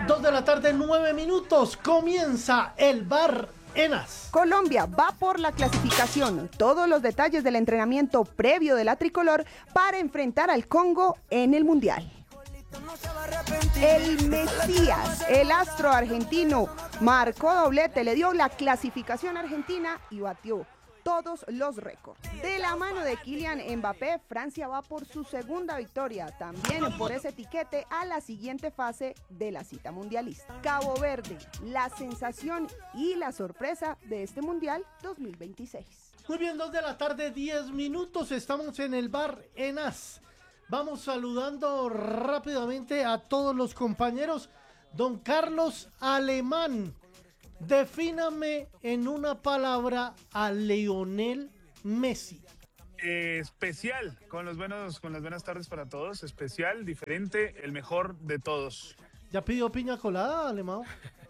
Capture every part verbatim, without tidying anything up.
dos de la tarde, nueve minutos. Comienza el Bar Enas. Colombia va por la clasificación. Todos los detalles del entrenamiento previo de la tricolor para enfrentar al Congo en el Mundial. El Mesías, el astro argentino, marcó doblete, le dio la clasificación argentina y batió todos los récords. De la mano de Kylian Mbappé, Francia va por su segunda victoria, también por ese etiquete a la siguiente fase de la cita mundialista. Cabo Verde, la sensación y la sorpresa de este Mundial dos mil veintiséis. Muy bien, dos de la tarde, diez minutos, estamos en el Bar Enas. Vamos saludando rápidamente a todos los compañeros. Don Carlos Alemán, defíname en una palabra a Lionel Messi. Eh, especial, con los buenos, con las buenas tardes para todos. Especial, diferente, el mejor de todos. ¿Ya pidió piña colada, Alemán?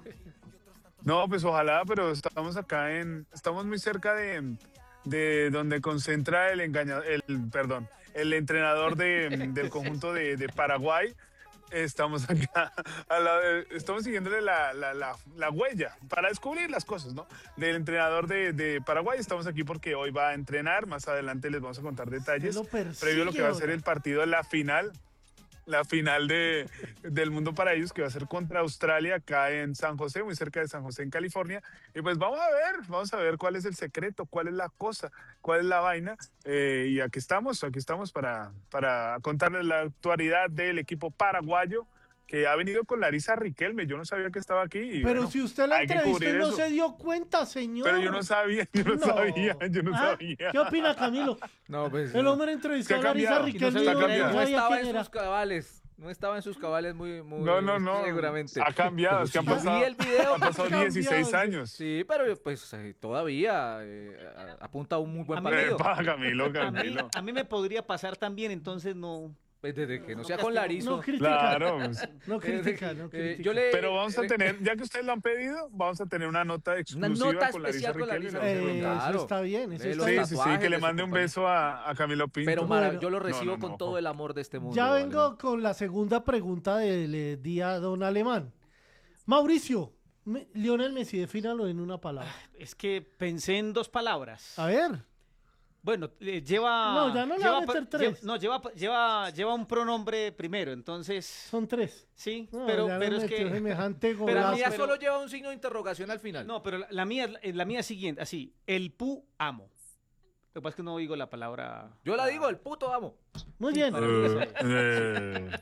No, pues ojalá, pero estamos acá en, estamos muy cerca de, de donde concentra el engañador, el, perdón, el entrenador de, del conjunto de, de Paraguay. Estamos acá, a la, estamos siguiéndole la, la, la, la huella para descubrir las cosas, ¿no? Del entrenador de, de Paraguay. Estamos aquí porque hoy va a entrenar. Más adelante les vamos a contar detalles previo a lo que va a ser el partido de la final. La final de, del mundo para ellos, que va a ser contra Australia acá en San José, muy cerca de San José, en California. Y pues vamos a ver, vamos a ver cuál es el secreto, cuál es la cosa, cuál es la vaina. Eh, y aquí estamos, aquí estamos para, para contarles la actualidad del equipo paraguayo, que ha venido con Larisa Riquelme. Yo no sabía que estaba aquí. Y pero bueno, si usted la entrevistó y no eso. se dio cuenta, señor. Pero yo no sabía, yo no, no. sabía, yo no ¿Ah? sabía. ¿Qué opina, Camilo? No, pues, el hombre entrevistó a Larisa Riquelme. No, No, no, no estaba en era. sus cabales. No estaba en sus cabales muy, muy no, no, no. seguramente. Ha cambiado, es que han pasado, el video, han pasado dieciséis años. Sí, pero pues eh, todavía eh, apunta a un muy buen a partido. Epa, Camilo, Camilo. A mí, a mí me podría pasar también, entonces no... Pues desde que no, no sea castigo. con Larizo. No critica. Claro. No critica, no critica. Eh, yo le, Pero vamos a tener, ya que ustedes lo han pedido, vamos a tener una nota exclusiva una nota con Larisa especial con Riquelme. Larisa. Eh, Claro. Eso está bien, eso De está Sí, bien. sí, sí, que le mande un beso a, a Camilo Pinto. Pero Mara, yo lo No, recibo no, no, con todo el amor de este mundo. Ya vengo Alemán. con la segunda pregunta del eh, día, don Alemán. Mauricio, me, Lionel Messi, defínalo en una palabra. Es que pensé en dos palabras. A ver. Bueno, eh, lleva... No, ya no le lleva, va a meter tres. Lleva, no, lleva, lleva, lleva un pronombre primero, entonces... Son tres. Sí, No, pero, ya pero le es metió que... semejante Pero golazo. la mía pero- solo lleva un signo de interrogación al final. No, pero la, la mía, la mía es siguiente, así, el pu amo. Lo que pasa es que no digo la palabra... Yo la digo, el puto amo. Muy bien. Eh, eh.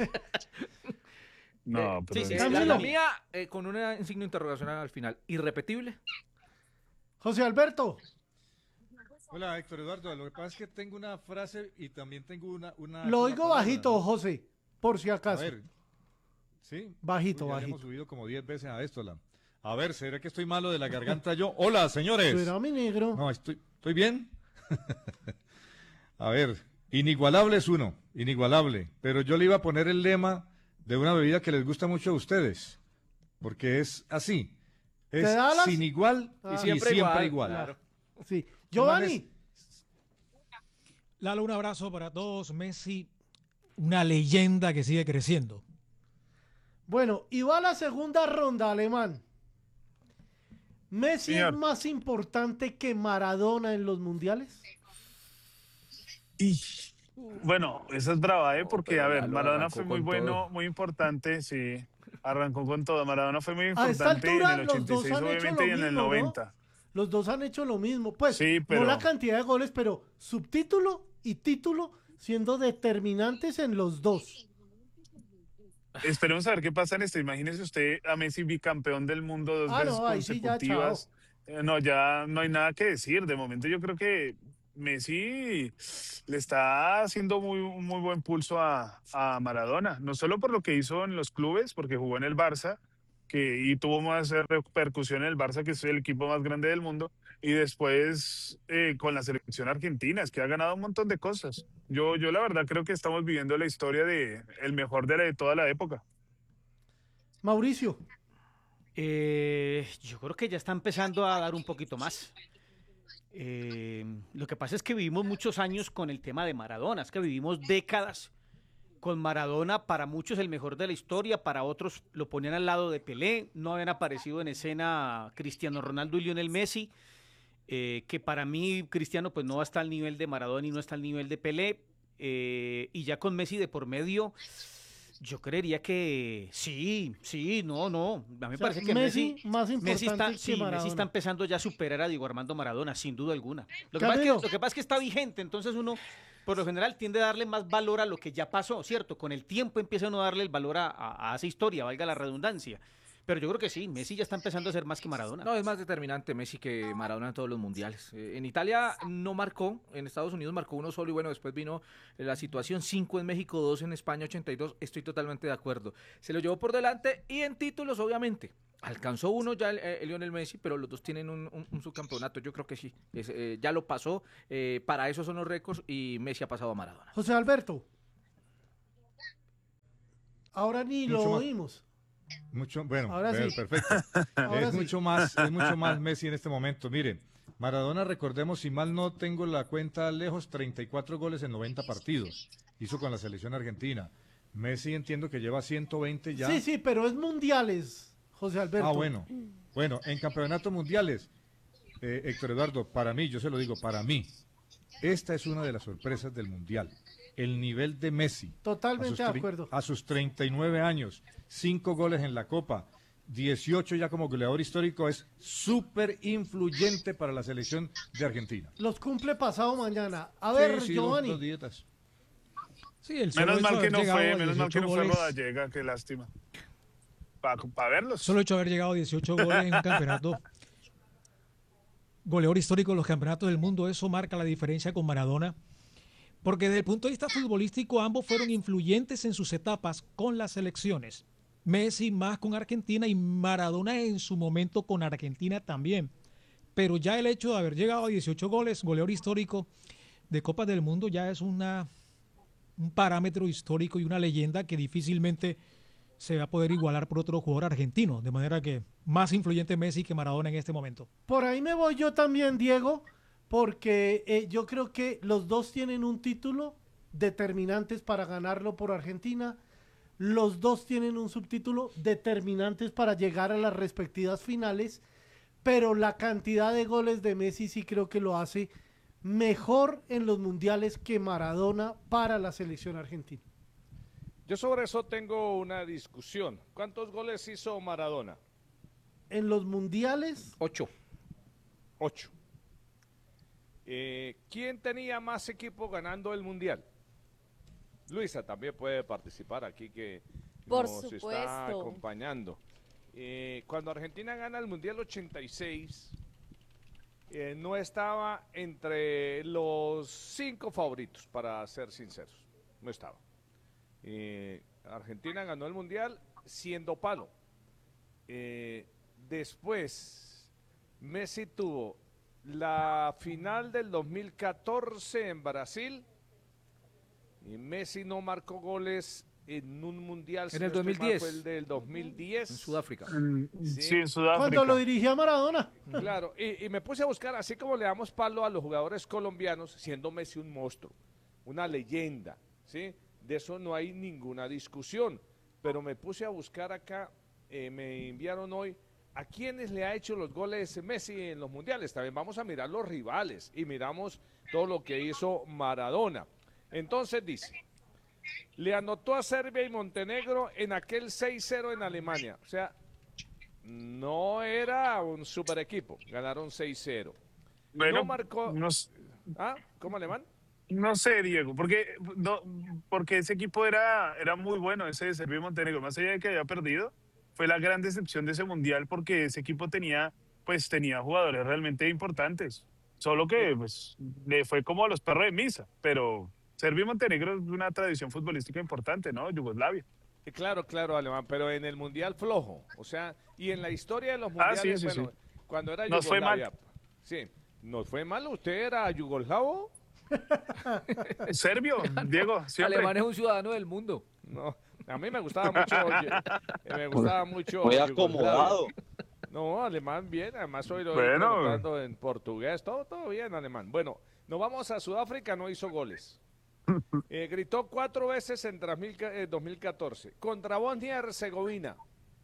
No, pero... Sí, sí, Eh, sí, la, Camilo. la mía eh, con un signo de interrogación al final. Irrepetible. José Alberto. Hola, Héctor Eduardo. Lo que pasa es que tengo una frase y también tengo una... una Lo una oigo palabra, bajito, ¿no? José, por si A acaso. ver. ¿Sí? Bajito, Uy, ya bajito. hemos subido como diez veces a esto. La... A ver, ¿será que estoy malo de la garganta yo? Hola, señores. Será mi negro. No, estoy, ¿estoy bien? A ver, inigualable es uno, inigualable. Pero yo le iba a poner el lema de una bebida que les gusta mucho a ustedes. Porque es así. Es ¿Te da las- sin igual Ah. y siempre, igual. Claro. Sí. Giovanni. Lalo, un abrazo para todos. Messi, una leyenda que sigue creciendo. Bueno, y va la segunda ronda, Alemán. ¿Messi Señor. es más importante que Maradona en los mundiales? Y, bueno, esa es brava, ¿eh? Porque, pero a ver, Lalo Maradona arrancó fue muy con bueno, todo. muy importante, sí. Arrancó con todo. Maradona fue muy A esta importante altura, en el los ochenta y dos seis, han hecho obviamente, lo y en el mismo, ¿no? noventa. Los dos han hecho lo mismo. Pues, Sí, pero- no la cantidad de goles, pero subtítulo y título siendo determinantes en los dos. Esperemos a ver qué pasa en esto. Imagínese usted a Messi bicampeón del mundo dos Ah, veces no, ahí sí ya, consecutivas. Eh, no, ya no hay nada que decir. De momento yo creo que Messi le está haciendo muy, un muy buen pulso a, a Maradona. No solo por lo que hizo en los clubes, porque jugó en el Barça, que, y tuvo más repercusión en el Barça, que es el equipo más grande del mundo, y después eh, con la selección argentina, es que ha ganado un montón de cosas. Yo, yo la verdad creo que estamos viviendo la historia de el mejor de, la, de toda la época. Mauricio. Eh, yo creo que ya está empezando a dar un poquito más. Eh, lo que pasa es que vivimos muchos años con el tema de Maradona, es que vivimos décadas con Maradona, para muchos el mejor de la historia, para otros lo ponían al lado de Pelé, no habían aparecido en escena Cristiano Ronaldo y Lionel Messi, eh, que para mí Cristiano pues no está al nivel de Maradona y no está al nivel de Pelé, eh, y ya con Messi de por medio, yo creería que sí, sí, no, no, a mí me O sea, parece que Messi, Messi, más importante Messi está, que sí, Maradona. Messi está empezando ya a superar a Diego Armando Maradona, sin duda alguna. Lo que, pasa es Camilo. que, lo que pasa es que está vigente, entonces uno por lo general tiende a darle más valor a lo que ya pasó, ¿cierto? Con el tiempo empieza uno a darle el valor a, a, a esa historia, valga la redundancia. Pero yo creo que sí, Messi ya está empezando a ser más que Maradona. No, es más determinante Messi que Maradona en todos los mundiales. Eh, en Italia no marcó, en Estados Unidos marcó uno solo y bueno, después vino la situación, cinco en México, dos en España, ochenta y dos, estoy totalmente de acuerdo. Se lo llevó por delante y en títulos, obviamente. Alcanzó uno ya el, el Lionel Messi, pero los dos tienen un, un, un subcampeonato, yo creo que sí. Es, eh, ya lo pasó, eh, para eso son los récords y Messi ha pasado a Maradona. José Alberto. Ahora ni lo Mucho más. oímos. Mucho, bueno, Ahora ver, sí. perfecto. Ahora es sí. mucho más, es mucho más Messi en este momento. Mire, Maradona, recordemos, si mal no tengo la cuenta lejos, treinta y cuatro goles en noventa partidos. Hizo con la selección argentina. Messi entiendo que lleva ciento veinte ya. Sí, sí, pero es mundiales, José Alberto. Ah, bueno. Bueno, en campeonatos mundiales, eh, Héctor Eduardo, para mí, yo se lo digo, para mí, esta es una de las sorpresas del mundial. El nivel de Messi. Totalmente a sus de tre- acuerdo. A sus treinta y nueve años, cinco goles en la Copa, dieciocho ya como goleador histórico, es súper influyente para la selección de Argentina. Los cumple pasado mañana. A ver, Sí, sí, dos- Giovanni. dos dietas. Sí, el solo Menos hecho mal de que haber no llegado fue, a menos mal que no dieciocho fue goles- Rodallega, qué lástima. Para verlos. Solo el hecho de haber llegado a dieciocho goles en un campeonato. Goleador histórico de los campeonatos del mundo, eso marca la diferencia con Maradona. Porque desde el punto de vista futbolístico, ambos fueron influyentes en sus etapas con las selecciones. Messi más con Argentina y Maradona en su momento con Argentina también. Pero ya el hecho de haber llegado a dieciocho goles, goleador histórico de Copas del Mundo, ya es una, un parámetro histórico y una leyenda que difícilmente se va a poder igualar por otro jugador argentino. De manera que más influyente Messi que Maradona en este momento. Por ahí me voy yo también, Diego, porque eh, yo creo que los dos tienen un título determinantes para ganarlo por Argentina. Los dos tienen un subtítulo determinantes para llegar a las respectivas finales, pero la cantidad de goles de Messi sí creo que lo hace mejor en los mundiales que Maradona para la selección argentina. Yo sobre eso tengo una discusión. ¿Cuántos goles hizo Maradona? En los mundiales, Ocho. Ocho. Eh, ¿Quién tenía más equipo ganando el mundial? Luisa también puede participar aquí, que Por nos está supuesto. acompañando. Eh, cuando Argentina gana el mundial ochenta y seis, eh, no estaba entre los cinco favoritos, para ser sinceros. No estaba. Eh, Argentina ganó el mundial siendo palo. Eh, después, Messi tuvo la final del dos mil catorce en Brasil. Y Messi no marcó goles en un mundial. si En el no estoy mal, dos mil diez. Fue el del dos mil diez. En Sudáfrica. Mm, Sí. Sí, en Sudáfrica. cuando lo dirigía Maradona. Claro, y, y me puse a buscar, así como le damos palo a los jugadores colombianos, siendo Messi un monstruo, una leyenda, ¿sí? De eso no hay ninguna discusión. Pero me puse a buscar acá, eh, me enviaron hoy, a quiénes le ha hecho los goles Messi en los mundiales. También vamos a mirar los rivales y miramos todo lo que hizo Maradona. Entonces dice, le anotó a Serbia y Montenegro en aquel seis cero en Alemania. O sea, no era un super equipo, ganaron seis cero. Bueno, no marcó... no, s- ¿Ah? ¿Cómo alemán? no sé, Diego, porque, no, porque ese equipo era, era muy bueno, ese de Serbia y Montenegro, más allá de que había perdido, fue la gran decepción de ese mundial porque ese equipo tenía, pues, tenía jugadores realmente importantes, solo que, pues, le fue como a los perros de misa, pero Serbia y Montenegro es una tradición futbolística importante, ¿no? Yugoslavia. Eh, Claro, claro, alemán, pero en el mundial flojo. O sea, y en la historia de los Ah, sí, mundiales, sí, bueno, cuando era Nos fue mal. Yugoslavia. Sí, nos fue mal. ¿Usted era yugoslavo? Serbio, Diego, siempre. Alemán es un ciudadano del mundo. No, a mí me gustaba mucho, oye, eh, me gustaba mucho. Muy Yugoslavia. acomodado. No, alemán bien, además hoy lo Bueno. preguntando en portugués, todo, todo bien alemán. Bueno, nos vamos a Sudáfrica, no hizo goles. Eh, gritó cuatro veces en dos mil catorce. Contra Bosnia y Herzegovina.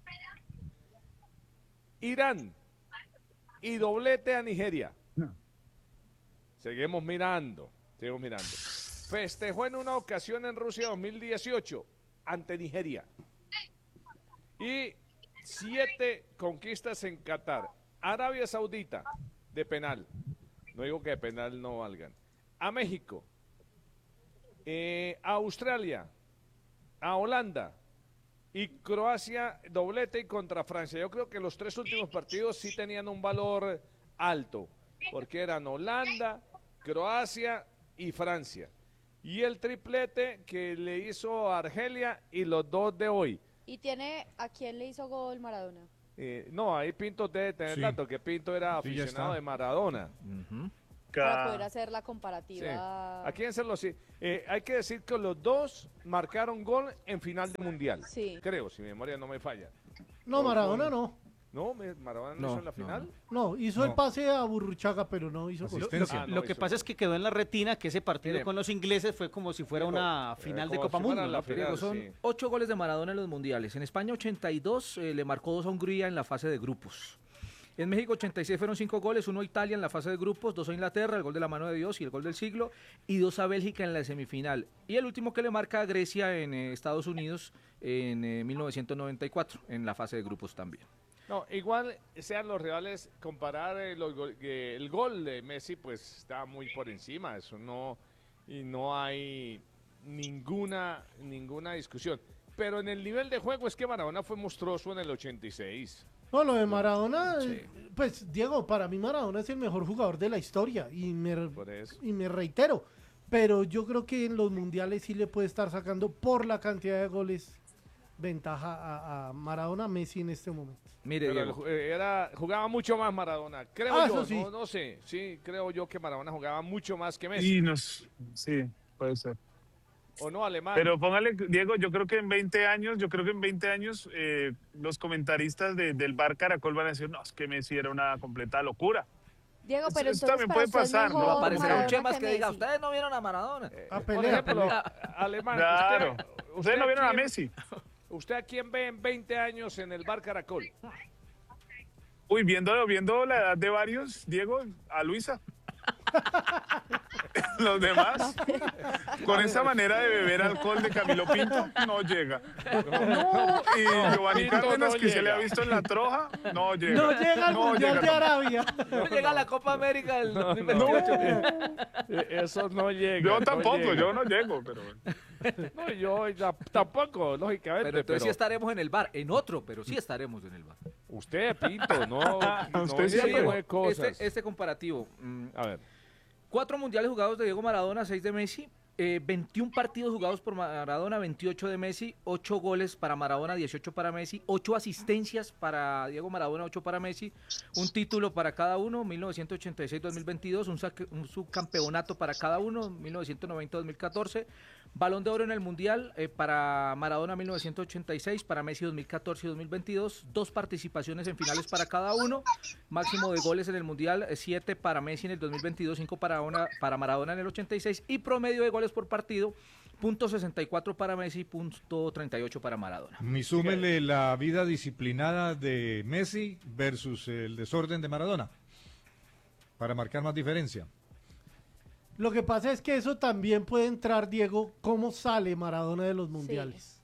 Irán. Y doblete a Nigeria. Seguimos mirando. Seguimos mirando. Festejó en una ocasión en Rusia dos mil dieciocho ante Nigeria. Y siete conquistas en Qatar. Arabia Saudita de penal. No digo que de penal no valgan. A México. Eh, a Australia. A Holanda. Y Croacia doblete y contra Francia. Yo creo que los tres últimos partidos sí tenían un valor alto. Porque eran Holanda, Croacia y Francia. Y el triplete que le hizo a Argelia y los dos de hoy. ¿Y tiene a quién le hizo gol Maradona? Eh, no, ahí Pinto debe tener Sí. dato, que Pinto era Sí, ya aficionado está. de Maradona. Ujú. Para Ca- poder hacer la Sí. comparativa. ¿A quién se lo sí? Eh, hay que decir que los dos marcaron gol en final de mundial. Sí. Creo, si mi memoria no me falla. No, Maradona no. ¿No? me- ¿Maradona no, No, hizo en la no, final? No, hizo el No. pase a Burruchaga, pero no hizo gol. Asistencia. Ah, no, Lo que hizo pasa gol. es que quedó en la retina que ese partido Mire. con los ingleses fue como si fuera Diego, una eh, final de como Copa si fuera Mundo. la ¿no? final. Diego, son sí. ocho goles de Maradona en los mundiales. En España ochenta y dos, eh, le marcó dos a Hungría en la fase de grupos. En México ochenta y seis fueron cinco goles, uno a Italia en la fase de grupos, dos a Inglaterra, el gol de la mano de Dios y el gol del siglo, y dos a Bélgica en la semifinal. Y el último que le marca a Grecia en eh, Estados Unidos en eh, mil novecientos noventa y cuatro, en la fase de grupos también. No, igual sean los rivales, comparar eh, los gol- que el gol de Messi, pues está muy por encima, eso no, y no hay ninguna, ninguna discusión. Pero en el nivel de juego es que Maradona fue monstruoso en el ochenta y seis. No, lo de Maradona, eh, pues Diego, para mí Maradona es el mejor jugador de la historia y me, Por eso. y me reitero, pero yo creo que en los mundiales sí le puede estar sacando por la cantidad de goles ventaja a, a Maradona Messi en este momento. Mire, Pero el Diego, ju- eh, era, jugaba mucho más Maradona, creo Ah, yo, eso sí. no, no sé, sí, creo yo que Maradona jugaba mucho más que Messi, Y nos, sí, puede ser. o no, Alemán. Pero póngale, Diego, yo creo que en veinte años, yo creo que en veinte años eh, los comentaristas de- del Bar Caracol van a decir, no, es que Messi era una completa locura. Diego, Eso- pero eso entonces también para puede usted es pasar, ¿no? mejor Va a aparecerá un Maradona Chemas que diga, Messi. ustedes no vieron a Maradona. Eh, A por pelea, ejemplo, pelea. Alemán, Claro. usted, Ustedes no vieron a quién- Messi. ¿Usted a quién ve en veinte años en el Bar Caracol? Uy, viendo, viendo la edad de varios, Diego, a Luisa. Los demás, con esa manera de beber alcohol de Camilo Pinto, no llega. No, y Giovanni Pinto Cárdenas, no que se le llega. ha visto en la troja, no llega. No llega al No Mundial llega. de Arabia. No llega a la Copa América del dos mil No, veintiocho. Eh, Eso no llega. yo no tampoco, llega. yo no llego, pero No, yo ya- tampoco, lógicamente. Pero entonces pero sí estaremos en el bar, en otro, pero sí estaremos en el bar. Usted, Pinto, no. no Usted diga sí, como Diego, de cosas. Este, este comparativo. mm, A ver. Cuatro mundiales jugados de Diego Maradona, seis de Messi, eh, veintiún partidos jugados por Maradona, veintiocho de Messi, ocho goles para Maradona, dieciocho para Messi, ocho asistencias para Diego Maradona, ocho para Messi, un título para cada uno, mil novecientos ochenta y seis dos mil veintidós, un, saque- un subcampeonato para cada uno, mil novecientos noventa dos mil catorce, Balón de Oro en el Mundial eh, para Maradona mil novecientos ochenta y seis, para Messi dos mil catorce y dos mil veintidós, dos participaciones en finales para cada uno, máximo de goles en el Mundial, eh, siete para Messi en el dos mil veintidós, cinco para, una, para Maradona en el ochenta y seis y promedio de goles por partido, punto sesenta y cuatro para Messi, punto treinta y ocho para Maradona. Y súmele la vida disciplinada de Messi versus el desorden de Maradona, para marcar más diferencia. Lo que pasa es que eso también puede entrar, Diego, cómo sale Maradona de los mundiales.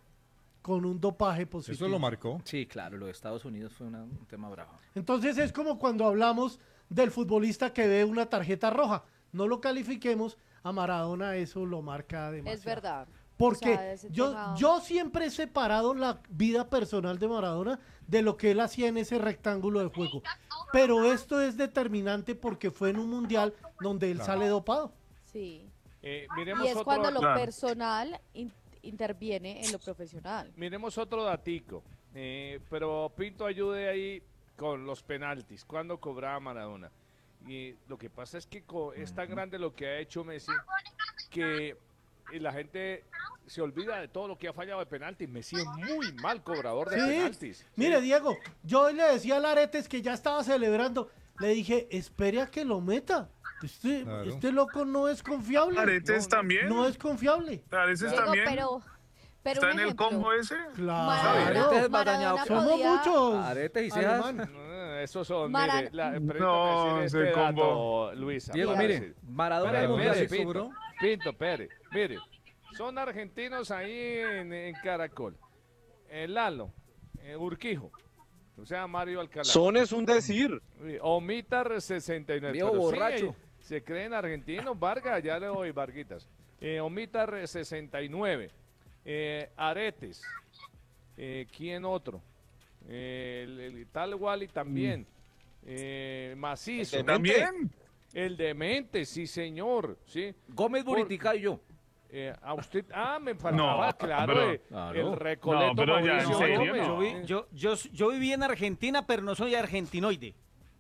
Con un dopaje positivo. Eso lo marcó. Sí, claro, lo de Estados Unidos fue una- un tema bravo. Entonces es como cuando hablamos del futbolista que ve una tarjeta roja. No lo califiquemos, a Maradona eso lo marca demasiado. Es verdad. Porque O sea, ese yo, tema- yo siempre he separado la vida personal de Maradona de lo que él hacía en ese rectángulo de juego. Pero esto es determinante porque fue en un mundial donde él Claro. sale dopado. Sí. Eh, miremos Y es otro, cuando lo Claro. personal in- interviene en lo profesional. miremos otro datico. Eh, pero Pinto ayude ahí con los penaltis. ¿Cuándo cobraba Maradona? Y lo que pasa es que co- es tan grande lo que ha hecho Messi que eh, la gente se olvida de todo lo que ha fallado de penaltis. Messi es muy mal cobrador de Sí. penaltis. Mire, Sí. Diego, yo hoy le decía a Laretes que ya estaba celebrando. Le dije, espere a que lo meta. Este, Claro. este loco no es confiable. Aretes no, también. No es confiable. Aretes Diego, también. pero, pero ¿Está un en el ejemplo. combo ese? Claro. Aretes es más dañado Maradona que- Somos podía- muchos. Aretes y cejas. Alemán. Ah, Esos son, Mara- mire, la, permítame No, decir se este dato, combo. Luisa. Diego, para mire, decir. Maradona Espere, en espere, mundiales. Pinto, sobró. Pinto, Pérez, mire, son argentinos ahí en, en Caracol. El Lalo, eh, Urquijo, o sea, Mario Alcalá. Son es un decir. Omitar sesenta y nueve. Viejo pero sí, borracho. eh, se creen argentinos, Vargas, ya le doy Varguitas. Eh, Omitar sesenta y nueve. Eh, Aretes. Eh, ¿Quién otro? Eh, el, el tal Wally también. Eh, Macizo. El Demente. También. El demente, sí señor, sí. Gómez, Por- Buritica y yo. Eh, a usted, ah, me faltaba, No, claro, pero- eh, Claro. el Recoleto No, pero ya, ¿en Mauricio serio? Gómez. Yo, vi- yo, yo, yo viví en Argentina, pero no soy argentinoide.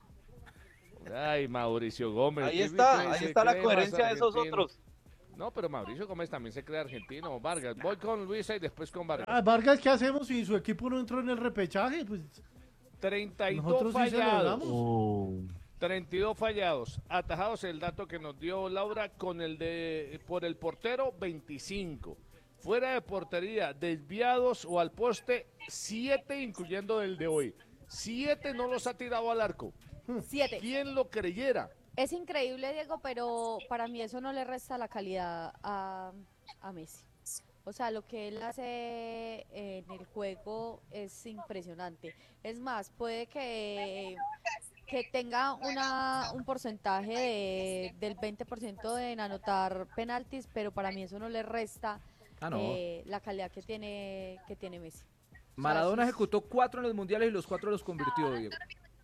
Ay, Mauricio Gómez. Ahí ¿qué está, cree? ahí Se está la cree más coherencia de esos argentino. otros. No, pero Mauricio Gómez también se cree argentino. Vargas, voy con Luisa y después con Vargas. Ah, Vargas, ¿qué hacemos si su equipo no entró en el repechaje? Pues treinta y dos nosotros sí fallados. celebramos. treinta y dos fallados. Atajados el dato que nos dio Laura con el de por el portero veinticinco. Fuera de portería, desviados o al poste siete, incluyendo el de hoy. siete no los ha tirado al arco. Siete. ¿Quién lo creyera? Es increíble, Diego, pero para mí eso no le resta la calidad a, a Messi. O sea, lo que él hace en el juego es impresionante. Es más, puede que, que tenga una, un porcentaje de, del veinte por ciento en anotar penaltis, pero para mí eso no le resta Ah, no. eh, la calidad que tiene, que tiene Messi. Maradona eso es- ejecutó cuatro en los mundiales y los cuatro los convirtió, Diego.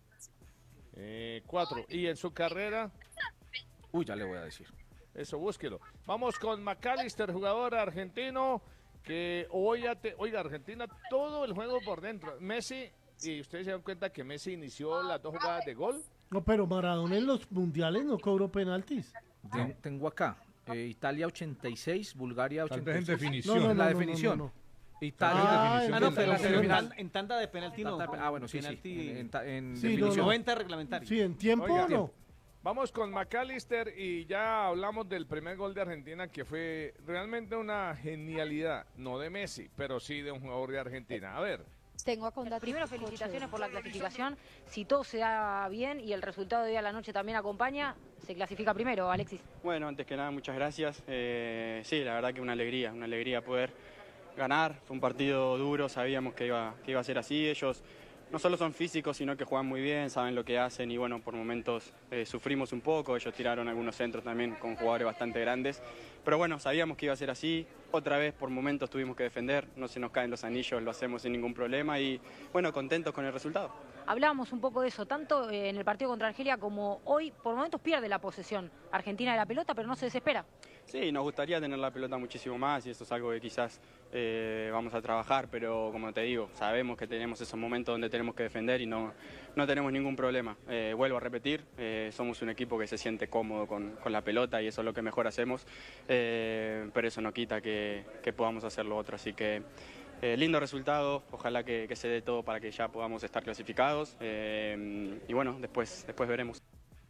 Eh, cuatro. Y en su carrera, Uy, ya le voy a decir. eso búsquelo. Vamos con McAllister, jugador argentino, que hoy, ya te- oiga, Argentina, todo el juego por dentro. Messi, y ustedes se dan cuenta que Messi inició las dos jugadas de gol. No, pero Maradona en los mundiales no cobró penaltis. Ten- Tengo acá. eh, Italia ochenta y seis, Bulgaria Tal ochenta vez y en seis. definición. No, no, la no, no, definición. no, no. Italia. Ah, definición Ah, no, del- pero, la pero en, final. tan- en tanda de penalti no. Tanta- ah, bueno, sí, sí. Penalti- En, en ta- en Sí, no, definición. no. noventa reglamentario. Sí, en tiempo Oiga, o no. Vamos con McAllister y ya hablamos del primer gol de Argentina, que fue realmente una genialidad, no de Messi, pero sí de un jugador de Argentina. A ver. Tengo acá un dato. Primero, felicitaciones por la clasificación. Si todo se da bien y el resultado de hoy a la noche también acompaña, se clasifica primero, Alexis. Bueno, antes que nada, muchas gracias. Eh, sí, la verdad que una alegría, una alegría poder ganar. Fue un partido duro, sabíamos que iba, que iba a ser así. Ellos no solo son físicos, sino que juegan muy bien, saben lo que hacen y bueno, por momentos eh, sufrimos un poco. Ellos tiraron algunos centros también con jugadores bastante grandes. Pero bueno, sabíamos que iba a ser así. Otra vez por momentos tuvimos que defender, no se nos caen los anillos, lo hacemos sin ningún problema y bueno, contentos con el resultado. Hablábamos un poco de eso, tanto eh, en el partido contra Argelia como hoy, por momentos pierde la posesión Argentina de la pelota, pero no se desespera. Sí, nos gustaría tener la pelota muchísimo más y eso es algo que quizás eh, vamos a trabajar, pero como te digo, sabemos que tenemos esos momentos donde tenemos que defender y no, no tenemos ningún problema. Eh, vuelvo a repetir, eh, somos un equipo que se siente cómodo con, con la pelota y eso es lo que mejor hacemos, eh, pero eso no quita que, que podamos hacer lo otro, así que eh, lindo resultado, ojalá que, que se dé todo para que ya podamos estar clasificados eh, y bueno, después, después veremos.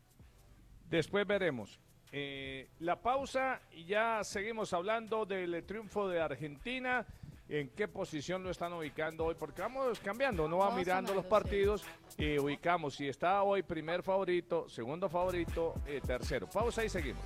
Después veremos. Eh, la pausa y ya seguimos hablando del triunfo de Argentina. ¿En qué posición lo están ubicando hoy? Porque vamos cambiando, no va Vamos mirando los sumando, sí. partidos y ubicamos si está hoy primer favorito, segundo favorito, eh, tercero. Pausa y seguimos.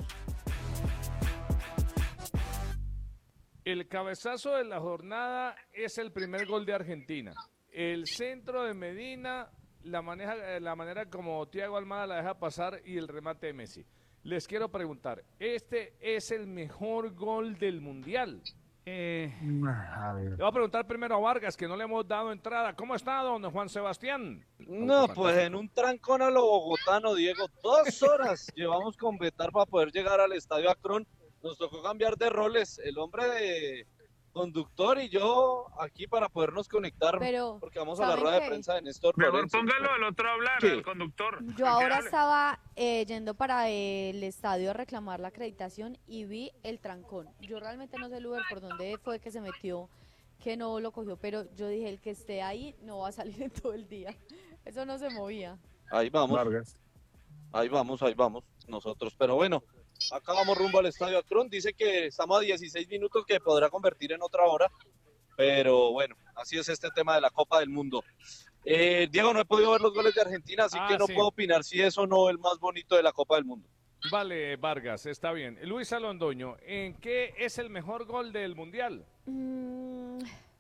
El cabezazo de la jornada es el primer gol de Argentina. El centro de Medina, la, maneja, eh, la manera como Thiago Almada la deja pasar y el remate de Messi. Les quiero preguntar, ¿este es el mejor gol del Mundial? Eh, Le voy a preguntar primero a Vargas, que no le hemos dado entrada. ¿Cómo está, don Juan Sebastián? No, pues en un trancón a lo bogotano, Diego, dos horas llevamos con Betar para poder llegar al Estadio Akron. Nos tocó cambiar de roles, el hombre de conductor y yo aquí para podernos conectar, Pero, porque vamos a la ¿saben rueda de qué? prensa de Néstor Mejor Lorenzo. póngalo al otro a hablar, Sí. al conductor. Yo Que ahora hable. estaba eh, yendo para el estadio a reclamar la acreditación y vi el trancón. Yo realmente no sé el Uber por dónde fue que se metió, que no lo cogió, pero yo dije, el que esté ahí no va a salir en todo el día. Eso no se movía. Ahí vamos, Vargas. ahí vamos, ahí vamos. nosotros. Pero bueno, acá vamos rumbo al Estadio Akron. Dice que estamos a dieciséis minutos, que podrá convertir en otra hora. Pero bueno, así es este tema de la Copa del Mundo. Eh, Diego, no he podido ver los goles de Argentina, así Ah, que no sí. puedo opinar si es o no el más bonito de la Copa del Mundo. Vale, Vargas, está bien. Luis Alondoño, ¿en qué es el mejor gol del Mundial? Mm,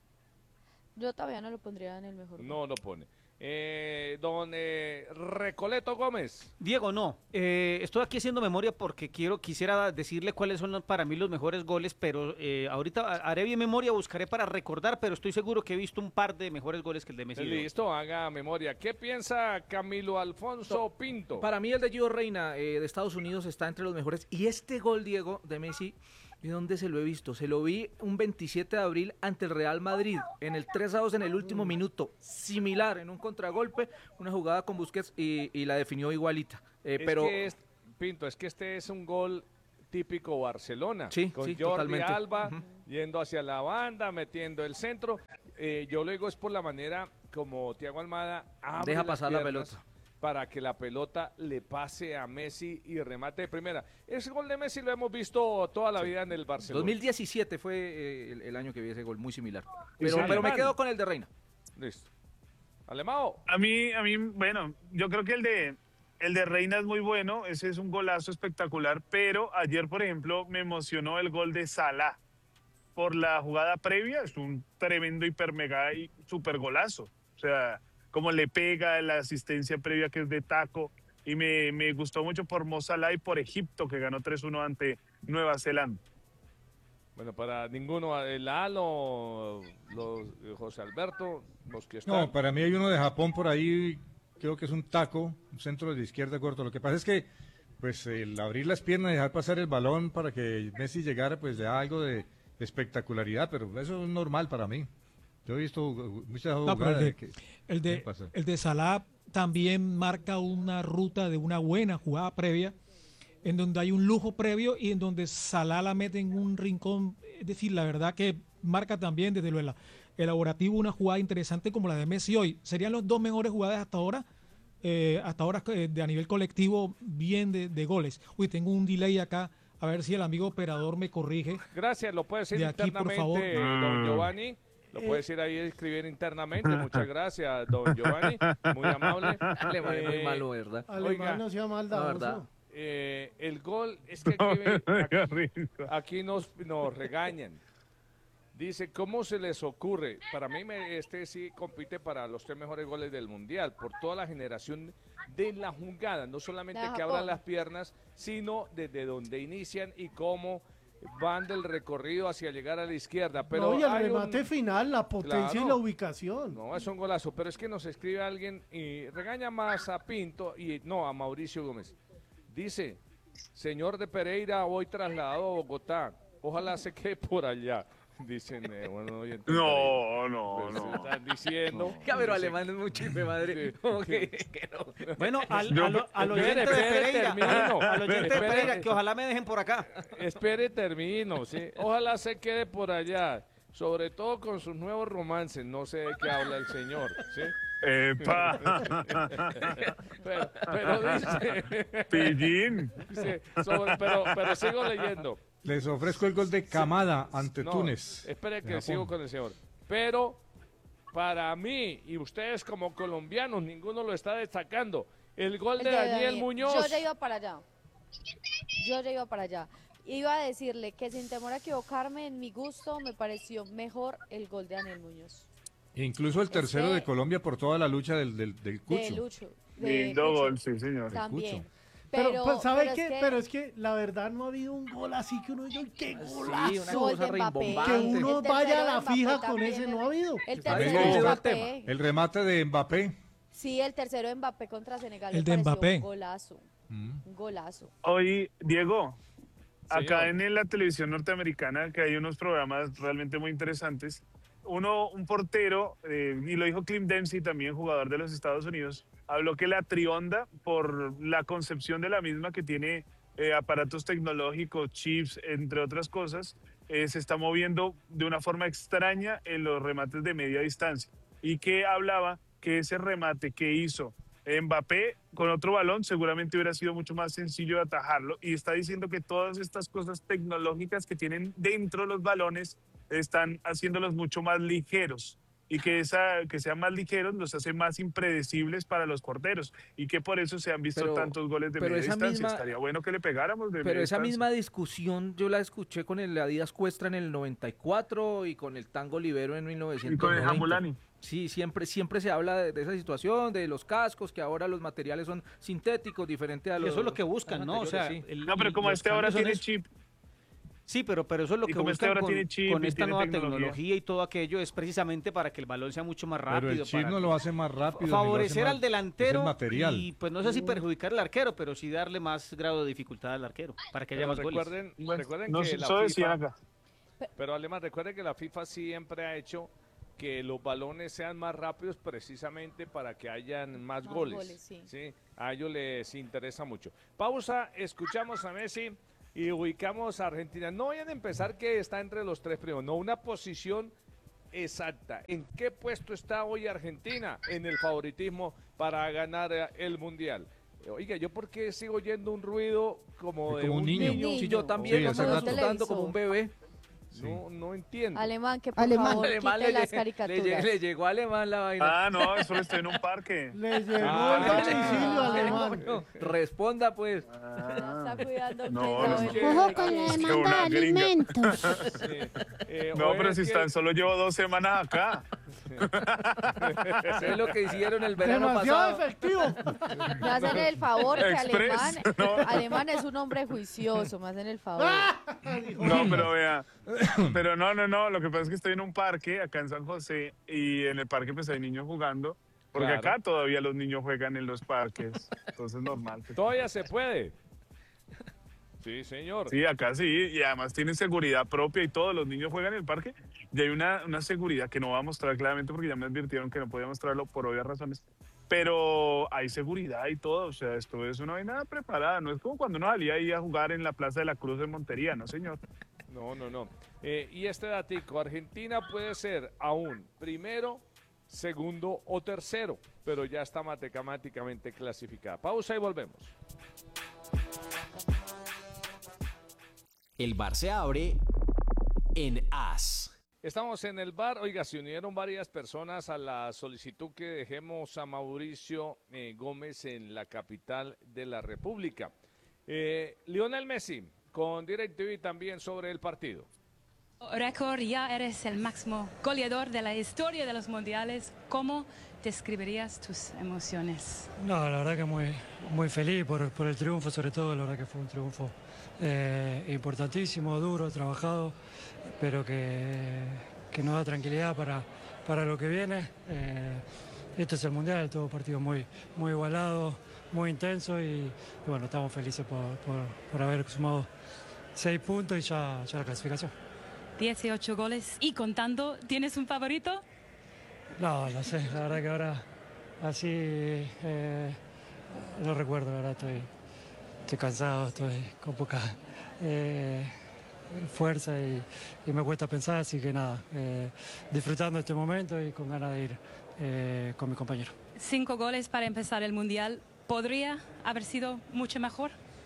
yo todavía no lo pondría en el mejor. No lo pone. Eh, don eh, Recoleto Gómez. Diego, no. Eh, estoy aquí haciendo memoria porque quiero, quisiera decirle cuáles son los- para mí los mejores goles, pero eh, ahorita haré bien memoria, buscaré para recordar, pero estoy seguro que he visto un par de mejores goles que el de Messi. Listo, haga memoria. ¿Qué piensa Camilo Alfonso Pinto? Para mí el de Gio Reina eh, de Estados Unidos está entre los mejores. Y este gol, Diego, de Messi, ¿de dónde se lo he visto? Se lo vi un veintisiete de abril ante el Real Madrid, en el tres a dos en el último minuto. Similar, en un contragolpe, una jugada con Busquets y, y la definió igualita. Eh, Es pero que es- Pinto, es que este es un gol típico Barcelona. Sí, con sí, Jordi totalmente. Alba Ujú. yendo hacia la banda, metiendo el centro. Eh, yo lo digo es por la manera como Thiago Almada abre Deja las pasar la piernas pelota. para que la pelota le pase a Messi y remate de primera. Ese gol de Messi lo hemos visto toda la vida en el Barcelona. dos mil diecisiete fue eh, el, el año que vi ese gol, muy similar. Y Pero, sí, pero me alemán. quedo con el de Reina. Listo. Alemao. A mí, a mí, bueno, yo creo que el de, el de Reina es muy bueno, ese es un golazo espectacular, pero ayer, por ejemplo, me emocionó el gol de Salah por la jugada previa, es un tremendo hiper mega y super golazo, o sea, como le pega la asistencia previa que es de taco, y me, me gustó mucho por Mo Salah y por Egipto, que ganó tres uno ante Nueva Zelanda. Bueno, para ninguno, el Alo, los, José Alberto, los que están. No, para mí hay uno de Japón por ahí, creo que es un taco, un centro de izquierda corto. Lo que pasa es que, pues, el abrir las piernas y dejar pasar el balón para que Messi llegara, pues, le da algo de, de espectacularidad, pero eso es normal para mí. Yo he visto muchas No, pero jugadas el de, que- el de, ¿qué pasa? el de Salah también marca una ruta de una buena jugada previa, en donde hay un lujo previo y en donde Salah la mete en un rincón. Es decir, la verdad que marca también desde lo ela- elaborativo una jugada interesante como la de Messi hoy. Serían los dos mejores jugadas hasta ahora, eh, hasta ahora eh, de a nivel colectivo, bien de, de goles. Uy, tengo un delay acá, a ver si el amigo operador me corrige. Gracias, lo puede decir De aquí, por internamente, favor. don Giovanni. Lo Eh. puede decir ahí, escribir internamente. Muchas gracias, don Giovanni. Muy amable. Alemán es muy Eh, malo, ¿verdad? Alemán no sea maldadoso. No, ¿verdad? eh, el gol es que aquí, ve- aquí, aquí nos, nos regañan. Dice, ¿cómo se les ocurre? Para mí me- este sí compite para los tres mejores goles del Mundial, por toda la generación de la jugada, no solamente De que Japón. abran las piernas, sino desde donde inician y cómo van del recorrido hacia llegar a la izquierda. Pero no, y el hay un- remate final, la potencia y Claro. la ubicación. No, es un golazo, pero es que nos escribe alguien y regaña más a Pinto y no, a Mauricio Gómez. Dice, señor de Pereira, hoy trasladado a Bogotá, ojalá se quede por allá. Dicen, eh, bueno, oyentes de No, Pereira. no, Pues, no. Están diciendo. Ya, pero Dice- alemán es mucho hijo de madre. Como que- que no. Bueno, al, Yo- al- al espere, oyente de espere, Pereira, termino. al oyente de Espere. Pereira, que ojalá me dejen por acá. Espere, termino, ¿sí? Ojalá se quede por allá, sobre todo con sus nuevos romances, no sé de qué habla el señor, ¿sí? ¡Epa! pero, pero dice... Pillín. dice, sobre- pero, pero sigo leyendo. Les ofrezco el gol de Camada ante No, Túnez. Espere de que Japón. sigo con el señor. Pero para mí y ustedes como colombianos, ninguno lo está destacando. El gol El de de Daniel Daniel. Muñoz. Yo ya iba para allá. Yo ya iba para allá. Iba a decirle que sin temor a equivocarme, en mi gusto me pareció mejor el gol de Daniel Muñoz. Incluso el tercero Ese- de Colombia por toda la lucha del, del, del De Cucho. Lucho. de Lindo Cucho. gol, sí, señor. También. Cucho. Pero, Pero, pues, ¿sabe pero es qué? que- Pero es que la verdad no ha habido un gol así que uno diga, "Uy, qué golazo". Sí, una Gol cosa de Mbappé. rimbombante. Que uno El vaya a tercero la de Mbappé fija con también ese, es- no ha habido. El También tercero le de hizo el Mbappé. El remate de Mbappé. Sí, el tercero de Mbappé contra Senegal. El me de pareció Mbappé. Un golazo. Mm. Un golazo. Hoy, Diego, acá Señor. en la televisión norteamericana, que hay unos programas realmente muy interesantes, uno, un portero, eh, y lo dijo Clint Dempsey, también jugador de los Estados Unidos, habló que la trionda, por la concepción de la misma que tiene eh, aparatos tecnológicos, chips, entre otras cosas, eh, se está moviendo de una forma extraña en los remates de media distancia. Y que hablaba que ese remate que hizo Mbappé con otro balón seguramente hubiera sido mucho más sencillo de atajarlo, y está diciendo que todas estas cosas tecnológicas que tienen dentro los balones están haciéndolos mucho más ligeros, y que, esa, que sean más ligeros los hace más impredecibles para los porteros, y que por eso se han visto Pero- tantos goles de pero media esa distancia. misma- Estaría bueno que le pegáramos de Pero media esa distancia. misma discusión yo la escuché con el Adidas Cuestra en el noventa y cuatro y con el Tango Libero en mil novecientos noventa. Y con el Jambulani. Sí, siempre, siempre se habla de, de esa situación, de los cascos, que ahora los materiales son sintéticos, diferente a Y los... eso es lo que buscan, a los ¿no? O sea, anteriores, sí. el- No, pero como los este ahora cambios son tiene eso. chip. Sí, pero, pero eso es lo Y que como este buscan ahora con, tiene chip con y esta tiene nueva tecnología. tecnología y todo aquello, es precisamente para que el balón sea mucho más rápido. Pero el chip para no lo hace más rápido. ni lo hace favorecer más- al delantero es el material. y pues no sé si perjudicar al arquero, pero sí darle más grado de dificultad al arquero para que haya Pero más goles. recuerden, recuerden No, que eso la decían FIFA, acá. pero además recuerden que la FIFA siempre ha hecho que los balones sean más rápidos precisamente para que hayan más, Más goles. goles, sí. ¿sí? A ellos les interesa mucho. Pausa, escuchamos a Messi y ubicamos a Argentina. No vayan a empezar que está entre los tres primeros, no, una posición exacta. ¿En qué puesto está hoy Argentina en el favoritismo para ganar eh, el Mundial? Oiga, ¿yo por qué sigo oyendo un ruido como de Como un un niño. niño? Sí, yo también Sí, me hace estoy rato. asustando como un bebé. No, no entiendo. Alemán, que por Alemán. favor Alemán quite le, las lle- le, caricaturas. lle- le llegó a Alemán la vaina. Ah, no, eso estoy en un parque. Le llegó Ah, el le- domicilio Ah, alemán. no, responda pues. Ya está cuidando No, que no, Isabel es que- no Ojo se con la quede. que demanda de una gringa. alimentos. Sí. Eh, No, hoy pero es si que- tan solo llevo dos semanas acá. Sé lo que hicieron el verano Demasiado pasado. efectivo. Me hacen el favor que Express, Alemán, no. Alemán es un hombre juicioso, me hacen el favor. No, pero vea, pero no, no, no, lo que pasa es que estoy en un parque acá en San José, y en el parque pues hay niños jugando, porque Claro. acá todavía los niños juegan en los parques, entonces es normal. que- Todavía se puede. Sí, señor. Sí, acá sí, y además tienen seguridad propia y todos los niños juegan en el parque, y hay una, una seguridad que no voy a mostrar claramente porque ya me advirtieron que no podía mostrarlo por obvias razones, pero hay seguridad y todo, o sea, esto es una vaina preparada, no es como cuando uno salía ahí a jugar en la Plaza de la Cruz de Montería, no señor. No, no, no. Eh, y este datico, Argentina puede ser aún primero, segundo o tercero, pero ya está matemáticamente clasificada. Pausa y volvemos. El bar se abre en As. Estamos en el bar. Oiga, se unieron varias personas a la solicitud que dejemos a Mauricio eh, Gómez en la capital de la República. Eh, Lionel Messi, con DirecTV también sobre el partido. Récord, ya eres el máximo goleador de la historia de los mundiales. ¿Cómo describirías tus emociones? No, la verdad que muy, muy feliz por, por el triunfo, sobre todo, la verdad que fue un triunfo eh, importantísimo, duro, trabajado, pero que, que nos da tranquilidad para, para lo que viene. Eh, este es el Mundial, todo partido muy, muy igualado, muy intenso y, y bueno, estamos felices por, por, por haber sumado seis puntos y ya, ya la clasificación. dieciocho goles y contando, ¿tienes un favorito? No, no sé, la verdad que ahora así eh, no recuerdo, la verdad estoy, estoy cansado, estoy con poca eh, fuerza y, y me cuesta pensar, así que nada, eh, disfrutando este momento y con ganas de ir eh, con mi compañero. Cinco goles para empezar el mundial. ¿Podría haber sido mucho mejor?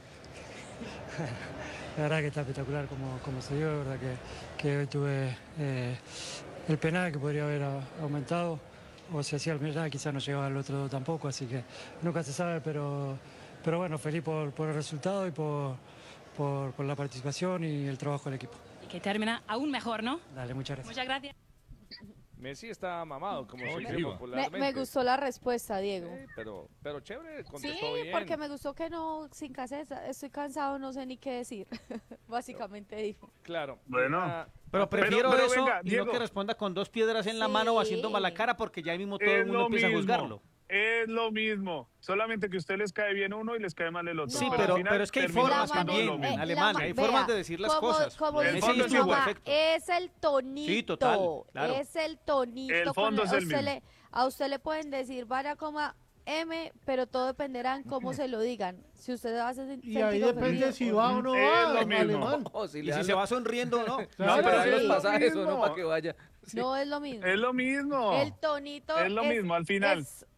La verdad que está espectacular como, como se dio, la verdad que, que hoy tuve eh, el penal que podría haber a- aumentado, o si hacía el penal quizás no llegaba al otro tampoco, así que nunca se sabe, pero, pero bueno, feliz por, por el resultado y por, por, por la participación y el trabajo del equipo. Y que termina aún mejor, ¿no? Dale, muchas gracias. Muchas gracias. Messi está mamado, como se No, dice arriba. Me, popularmente. me gustó la respuesta, Diego. Sí, pero, pero chévere, Sí, contestó bien. porque me gustó que no, sin caseta, estoy cansado, no sé ni qué decir. Básicamente dijo. Claro. Bueno. Ah, Pero prefiero pero eso venga, y Diego. no que responda con dos piedras en la mano o haciendo Sí. mala cara porque ya ahí mismo todo el Es mundo lo empieza a mismo. juzgarlo. Es lo mismo, solamente que a usted les cae bien uno y les cae mal el otro. Sí, al pero, final pero es que hay termina formas pasando también, lo mismo. eh, Alemán, la- hay vea, formas de decir las como, cosas. Como El dice fondo mi es igual. mamá, Perfecto. es el tonito. Sí, total, claro. Es el tonito. El con fondo es a el usted mismo. le- a usted le pueden decir vaya coma M, pero todo dependerá en cómo se lo digan. Si usted va a hacer Y ahí depende si va o no Es va, lo don mismo. Alemán. Oh, si Y le si dan se los- va sonriendo o no. No, Claro, pero es los lo pasajes o no mismo. para que vaya. No es lo mismo. Es lo mismo. El tonito Es lo mismo, al final. es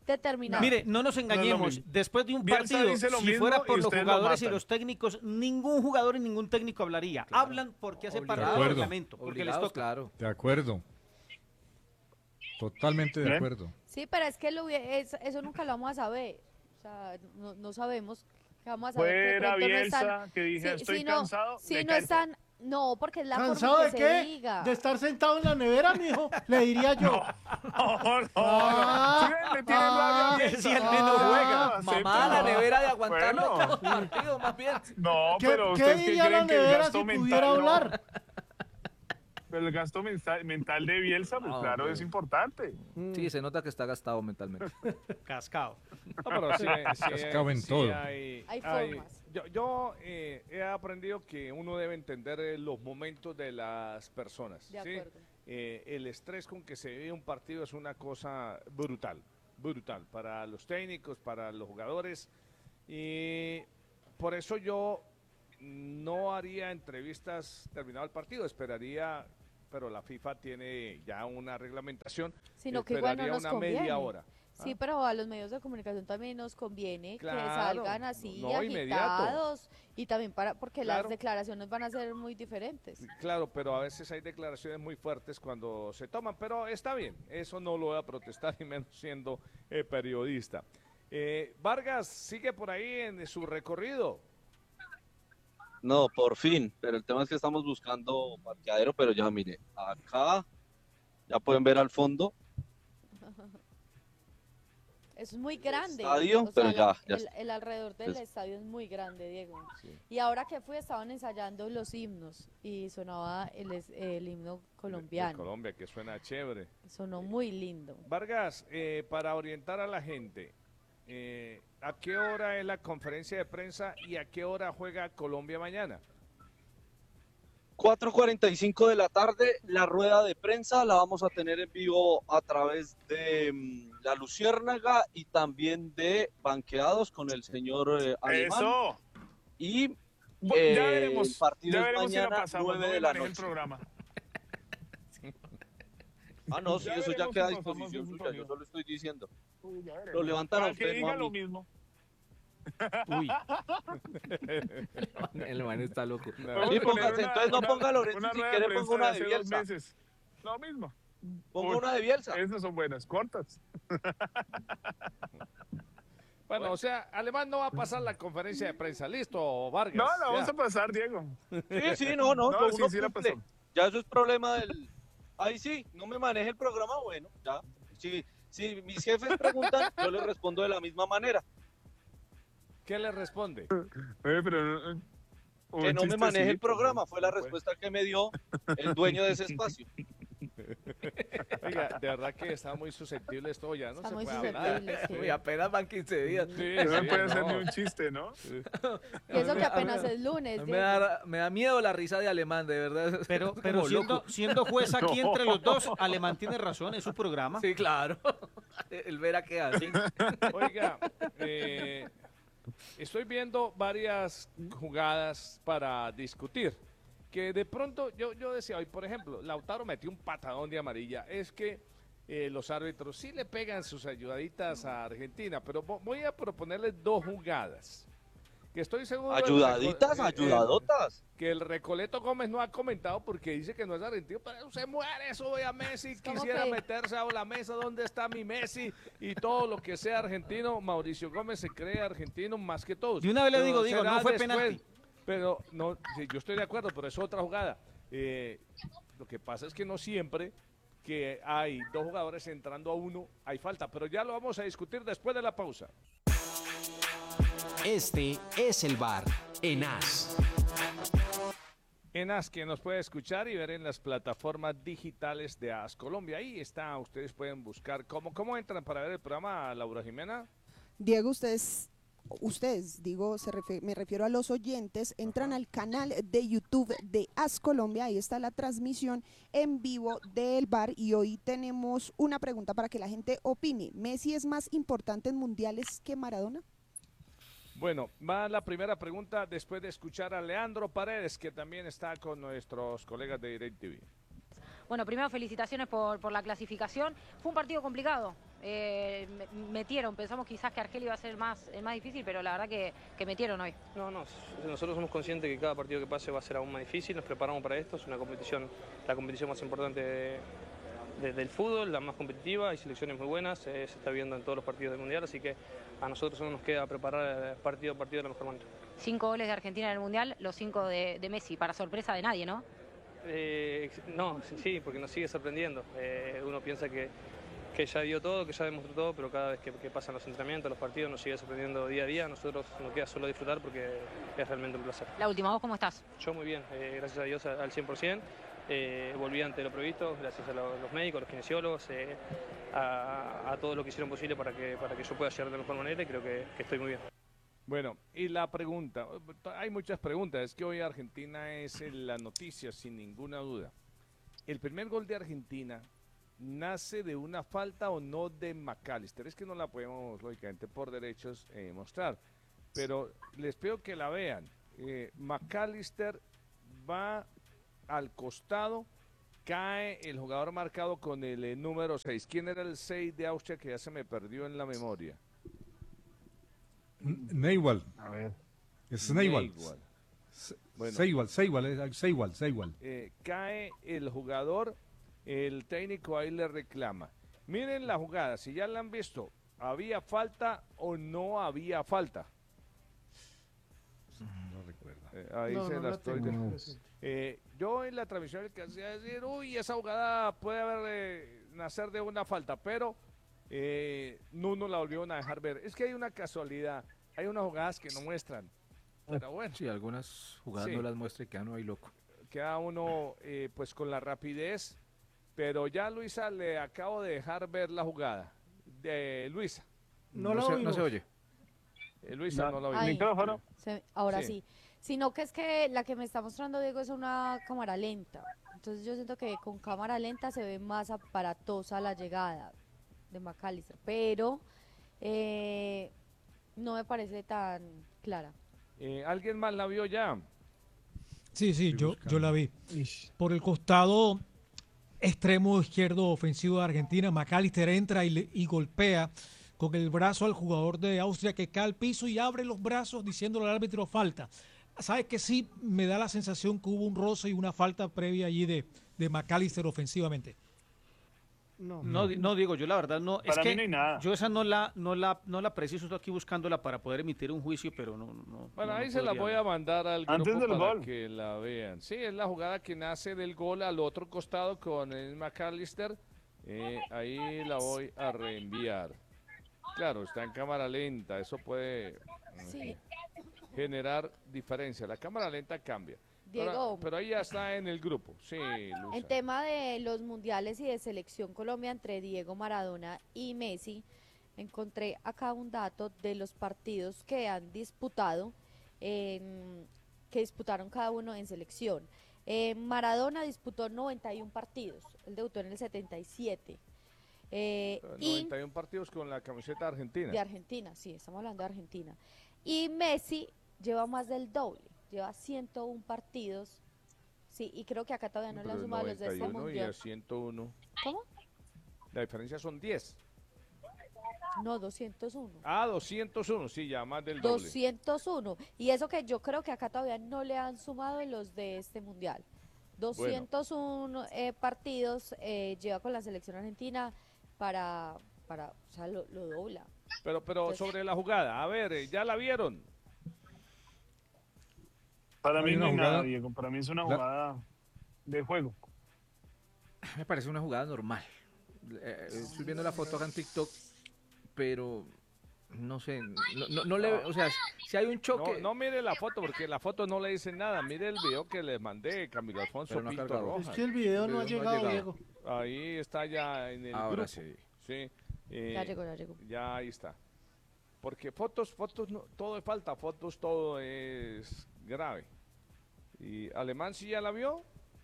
determinado. Mire, no nos No es lo engañemos. mismo. Después de un Bielsa partido, dice lo si mismo fuera y por los ustedes lo jugadores y matan. los técnicos, ningún jugador y ningún técnico hablaría. Hablan porque hace parte De del acuerdo. reglamento, porque les Obligados, toca. claro. De acuerdo. Totalmente de ¿Ven? acuerdo. Sí, pero es que lo, hubie- es- eso nunca lo vamos a saber. O sea, no, no sabemos qué vamos a saber. que de Fuera pronto no Bielsa, están- que dije, estoy no, cansado, Si me no caigo. están, no, porque es la ¿Cansado forma de que qué? se diga. De estar sentado en la nevera, mijo. Le diría yo. No, no, Ah, no. Sí, le tienen rabia a Bielsa. si el menos Ah, juega. Mamá, la acéptalo. nevera de aguantarlo Bueno. todo el partido, más bien. No, ¿Qué, pero qué ustedes qué diría la creen que el nevera gasto si mental, pudiera no? hablar? Pero el gasto mental, mental de Bielsa, pues No, claro, hombre. es importante. Sí, se nota que está gastado mentalmente. Cascado. No, pero sí, sí, Cascado en sí todo. hay, Hay hay- formas. Yo, yo, eh, he aprendido que uno debe entender eh, los momentos de las personas. De ¿sí? acuerdo. Eh, el estrés con que se vive un partido es una cosa brutal, brutal para los técnicos, para los jugadores. Y por eso yo no haría entrevistas terminado el partido, esperaría, pero la FIFA tiene ya una reglamentación, Sino que igual esperaría no nos una conviene. media hora. Sí, pero a los medios de comunicación también nos conviene Claro, que salgan así no, inmediato. agitados y también para porque Claro. las declaraciones van a ser muy diferentes. Claro, pero a veces hay declaraciones muy fuertes cuando se toman, pero está bien, eso no lo voy a protestar y menos siendo eh, periodista. Eh, Vargas sigue por ahí en su recorrido. No, por fin, pero el tema es que estamos buscando parqueadero, pero ya mire, acá ya pueden ver al fondo. Es muy grande. estadio, o sea, pero la- ya- ya el, está. el alrededor del Es- estadio es muy grande, Diego. Y ahora que fui estaban ensayando los himnos y sonaba el, es- el himno De colombiano. Colombia, que suena chévere. Sonó muy lindo. Vargas, eh, para orientar a la gente, eh, ¿a qué hora es la conferencia de prensa y a qué hora juega Colombia mañana? cuatro cuarenta y cinco de la tarde, la rueda de prensa la vamos a tener en vivo a través de mm, La Luciérnaga y también de Banqueados con el señor eh, Alemán. Eso. Y Bu- eh, ya veremos, el partido ya es veremos si la mañana, pasamos, nueve no de me la maneje el noche. programa. Ah, no, sí, Ya eso ya veremos queda a si pasamos disposición un suya, sonido. yo solo estoy diciendo. Uy, ya veremos. Lo levantan a Para que usted, no diga a lo mí. mismo. Uy. El man está loco. Vamos Sí, a poner póngase, entonces no ponga a Lorenzo, una si rueda quiere de ponga prensa una de hace dos Bielsa. meses. Lo mismo. Ponga Uy, una de Bielsa. Esas son buenas, cortas. Bueno, o sea, Alemán no va a pasar la conferencia de prensa. Listo, Vargas. No, la vamos ya. a pasar, Diego. Sí, sí, no, no, No, yo sí, uno sí la cumple. pasamos. Ya eso es problema del... Ahí sí, no me maneje el programa, bueno, ya. Si, si mis jefes preguntan, yo les respondo de la misma manera. ¿Qué le responde? Oye, pero... eh, un Que no me maneje el chistecito, programa, pues, fue la pues. respuesta que me dio el dueño de ese espacio. Oiga, de verdad que está muy susceptible esto ya, no Está se muy puede hablar. susceptible, sí. Uy, apenas van quince días. Sí, No me sí, puede hacer no. ni un chiste, ¿no? Y eso que apenas es lunes. A mí Me Diego. da, me da miedo la risa de Alemán, de verdad. Pero, Es pero como siendo, loco. siendo juez aquí entre los dos, Alemán tiene razón, es su programa. Sí, claro. El verá qué hace. Oiga, eh, estoy viendo varias jugadas para discutir. Que de pronto, yo, yo decía hoy, por ejemplo, Lautaro metió un patadón de amarilla. Es que eh, los árbitros sí le pegan sus ayudaditas a Argentina, pero vo- voy a proponerles dos jugadas. Que estoy seguro. el Ayudaditas, Reco- eh, ayudadotas. que el Recoleto Gómez no ha comentado porque dice que no es argentino, pero eso se muere, eso ve a Messi, ¿Cómo quisiera que? meterse a la mesa, ¿dónde está mi Messi? Y todo lo que sea argentino, Mauricio Gómez se cree argentino más que todos. De una vez le Pero digo, digo, será no fue después. penalti. Pero no, sí, yo estoy de acuerdo, pero es otra jugada. Eh, lo que pasa es que no siempre que hay dos jugadores entrando a uno, hay falta, pero ya lo vamos a discutir después de la pausa. Este es el bar en As. En As, que nos puede escuchar y ver en las plataformas digitales de As Colombia. Ahí está, ustedes pueden buscar. ¿Cómo, cómo entran para ver el programa, Laura Jimena? Diego, ustedes, ustedes, digo, se refi- me refiero a los oyentes, entran al canal de YouTube de As Colombia, ahí está la transmisión en vivo del bar y hoy tenemos una pregunta para que la gente opine. ¿Messi es más importante en mundiales que Maradona? Bueno, va la primera pregunta después de escuchar a Leandro Paredes, que también está con nuestros colegas de DirecTV. Bueno, primero felicitaciones por, por la clasificación. Fue un partido complicado, Eh, me- metieron, pensamos quizás que Argelia iba a ser el más, el más difícil, pero la verdad que, que metieron hoy. No, no, nosotros somos conscientes que cada partido que pase va a ser aún más difícil, nos preparamos para esto, es una competición, la competición más importante de- de- del fútbol, la más competitiva, hay selecciones muy buenas, eh, se está viendo en todos los partidos del Mundial, así que a nosotros solo nos queda preparar eh, partido a partido de la mejor manera. Cinco goles de Argentina en el Mundial, los cinco de, de Messi, para sorpresa de nadie, ¿no? Eh, no, sí, porque nos sigue sorprendiendo, eh, uno piensa que, que ya dio todo, que ya demostró todo, pero cada vez que, que pasan los entrenamientos, los partidos, nos sigue sorprendiendo día a día, a nosotros nos queda solo disfrutar porque es realmente un placer. La última, ¿vos cómo estás? Yo muy bien, eh, gracias a Dios a- al cien por ciento. Eh, volví ante lo previsto, gracias a lo- los médicos, los kinesiólogos, eh, a, a todos los que hicieron posible para que, para que yo pueda llegar de la mejor manera y creo que, que estoy muy bien. Bueno, y la pregunta, hay muchas preguntas, es que hoy Argentina es en la noticia sin ninguna duda. ¿El primer gol de Argentina nace de una falta o no de McAllister? Es que no la podemos, lógicamente, por derechos eh, mostrar, pero les pido que la vean. Eh, McAllister va al costado, cae el jugador marcado con el eh, número seis. ¿Quién era el seis de Austria que ya se me perdió en la memoria? Neywal. A ver. Es Neywal. Neywal. Se- Bueno. Seywal, Seywal, eh, Seywal, Seywal. Eh, cae el jugador, el técnico ahí le reclama. Miren la jugada, si ya la han visto, ¿había falta o no había falta? No recuerdo. Eh, ahí No, se no la la estoy tengo dejando. presente. Eh, yo en la transmisión alcancé a decir, uy, esa jugada puede haber eh, nacer de una falta, pero eh, no nos la volvieron a dejar ver. Es que hay una casualidad, hay unas jugadas que no muestran. Pero bueno, Sí, algunas jugadas Sí. no las muestra y queda uno ahí loco. queda uno eh, pues con la rapidez, pero ya Luisa le acabo de dejar ver la jugada. De Luisa. No la se, no oímos. se oye. Eh, Luisa no, la oí. Ay, Micrófono. se- ahora Sí. sí. Sino que es que la que me está mostrando Diego es una cámara lenta. Entonces yo siento que con cámara lenta se ve más aparatosa la llegada de McAllister. Pero eh, no me parece tan clara. Eh, ¿Alguien más la vio ya? Sí, sí, yo, yo la vi. Por el costado extremo izquierdo ofensivo de Argentina, McAllister entra y, le- y golpea con el brazo al jugador de Austria que cae al piso y abre los brazos diciéndole al árbitro falta. ¿Sabes que sí? Me da la sensación que hubo un roce y una falta previa allí de, de McAllister ofensivamente. No. No, di- no digo, yo la verdad no, es Para mí que no hay nada. yo esa no la, no la, no la preciso, estoy aquí buscándola para poder emitir un juicio, pero no, no. Bueno, no- ahí no se la podría. voy a mandar al Antes grupo del para gol. que la vean. Sí, es la jugada que nace del gol al otro costado con el McAllister. Eh, ahí la voy a reenviar. Claro, está en cámara lenta, eso puede mm, Sí. generar diferencia. La cámara lenta cambia. Diego. Ahora, pero ahí ya está en el grupo. Sí, Luisa. En tema de los mundiales y de selección Colombia entre Diego Maradona y Messi, encontré acá un dato de los partidos que han disputado, em, que disputaron cada uno en selección. Eh, Maradona disputó noventa y uno partidos, él debutó en el setenta y siete. Eh, y noventa y uno partidos con la camiseta argentina. de Argentina, sí, estamos hablando de Argentina. Y Messi lleva más del doble, lleva ciento uno partidos. Sí, y creo que acá todavía no le han Pero sumado los de este noventa y uno y mundial. a ciento uno. ¿Cómo? La diferencia son diez. No, doscientos uno. Ah, doscientos uno, sí, ya más del doble. doscientos uno. Y eso que yo creo que acá todavía no le han sumado los de este mundial. doscientos uno eh, partidos eh, lleva con la selección argentina para, para o sea, lo, lo dobla. Pero, pero Entonces- sobre la jugada, a ver, eh, ¿ya la vieron? Para Hay mí no una hay jugada- nada, Diego. Para mí es una La- jugada de juego. Me parece una jugada normal. Eh, estoy viendo la foto acá en TikTok, pero no sé, no, no, no le, o sea, si hay un No, choque, no mire la foto, porque la foto no le dice nada. Mire el video que les mandé, Camilo Alfonso Pero no ha Pinto cargado. Rojas. Es que el video no ha El video no llegado, ha llegado. Diego. Ahí está ya en el ahora grupo. sí. Sí. eh, Ya llegó, ya llegó. ya ahí está. Porque fotos, fotos, no, todo es falta, fotos, todo es grave. ¿Y Alemán sí ya la vio?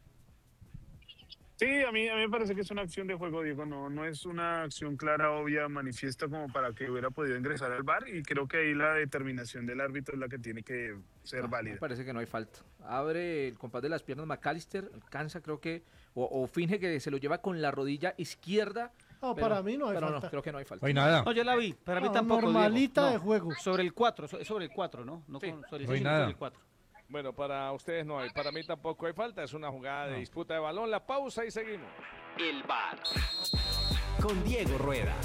Sí, a mí, a mí me parece que es una acción de juego, Diego. No, no es una acción clara, obvia, manifiesta como para que hubiera podido ingresar al V A R. Y creo que ahí la determinación del árbitro es la que tiene que ser No, válida. me parece que no hay falta. Abre el compás de las piernas McAllister, alcanza creo que, o, o finge que se lo lleva con la rodilla izquierda No, Pero- para mí no hay pero falta. no, creo que no hay falta. No hay nada. No, yo la vi, para mí No, tampoco. normalita Diego. de juego. Sobre el cuatro, so- sobre el cuatro, ¿no? No Sí. con- sobre el No hay cinco, nada. sobre el cuatro. Bueno, para ustedes no hay, para mí tampoco hay falta, es una jugada de disputa de balón, la pausa y seguimos. El bar. Con Diego Rueda.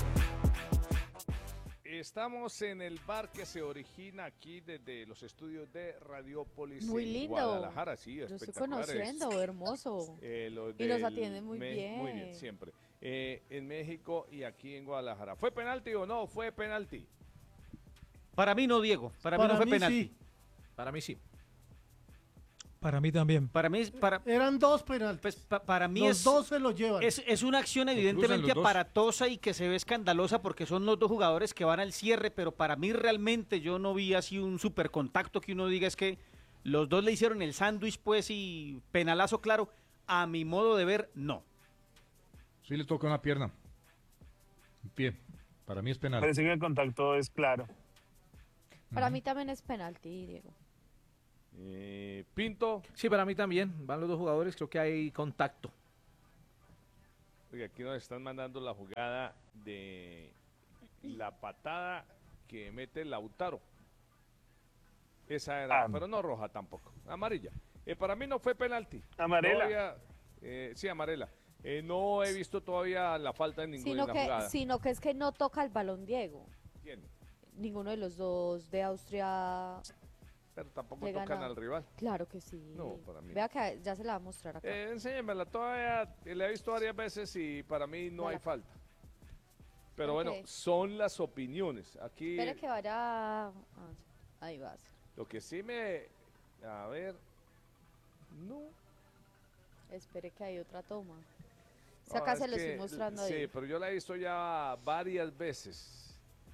Estamos en el bar que se origina aquí desde los estudios de Radiopolis Muy en lindo. Guadalajara, sí, Lo estoy espectaculares. conociendo, hermoso. Eh, los Y nos del atienden muy Me- bien. Muy bien, siempre. Eh, en México y aquí en Guadalajara. ¿Fue penalti o no fue penalti? Para mí no, Diego. Para, mí Para no fue mí penalti. sí. Para mí sí. Para mí también. Para mí, para, Eran dos penaltis. pues, pa- para mí Los es, dos se los llevan. es, es una acción cruzan evidentemente los dos. aparatosa y que se ve escandalosa porque son los dos jugadores que van al cierre, pero para mí realmente yo no vi así un super contacto que uno diga es que los dos le hicieron el sándwich pues y penalazo claro. A mi modo de ver, no. Sí le toca una pierna. Un pie. Para mí es penal. Parece que el contacto es claro. Para mí también es penalti, Diego. Eh, Pinto. Sí, para mí también. Van los dos jugadores, creo que hay contacto. Oiga, aquí nos están mandando la jugada de la patada que mete Lautaro. Esa era, Ah. pero no roja tampoco, amarilla. Eh, para mí no fue penalti. Amarela. Todavía, eh, sí, amarela. Eh, no he visto todavía la falta en ninguna Sino que, jugada. sino que es que no toca el balón Diego. ¿Quién? Ninguno de los dos de Austria Pero tampoco le tocan gana. al rival. Claro que sí. No, para mí. Vea que ya se la va a mostrar acá. Eh, enséñamela, todavía eh, la he visto varias veces y para mí no Dale. hay falta. Pero Ok. bueno, son las opiniones. Aquí Espere que vaya... ah, ahí vas. lo que sí me... A ver... No. Espere que hay otra toma. Si No, acá es se lo que- estoy mostrando Sí, ahí. pero yo la he visto ya varias veces.